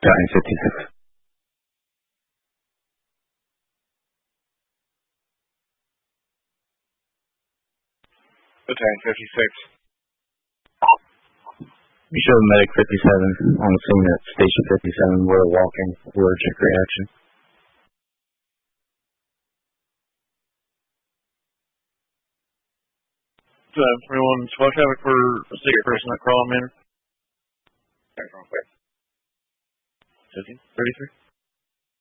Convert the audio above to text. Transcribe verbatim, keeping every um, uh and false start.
Battalion fifty-six. Battalion fifty-six. We show Medic fifty-seven on the scene at Station fifty-seven. We're walking. We're check reaction. So, everyone, spot traffic for secret person that crawling in. Fifteen thirty-three.